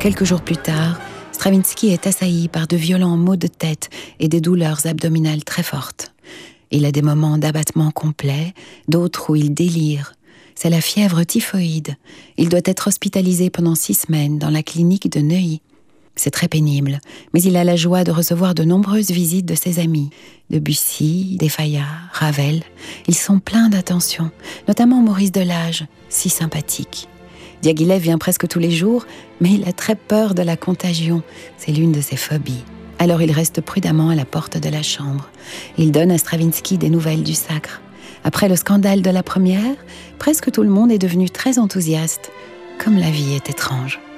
Quelques jours plus tard, Stravinsky est assailli par de violents maux de tête et des douleurs abdominales très fortes. Il a des moments d'abattement complet, d'autres où il délire. C'est la fièvre typhoïde. Il doit être hospitalisé pendant 6 semaines dans la clinique de Neuilly. C'est très pénible, mais il a la joie de recevoir de nombreuses visites de ses amis. Debussy, Desfayat, Ravel. Ils sont pleins d'attention, notamment Maurice Delage, si sympathique. Diaghilev vient presque tous les jours, mais il a très peur de la contagion. C'est l'une de ses phobies. Alors il reste prudemment à la porte de la chambre. Il donne à Stravinsky des nouvelles du Sacre. Après le scandale de la première, presque tout le monde est devenu très enthousiaste. Comme la vie est étrange.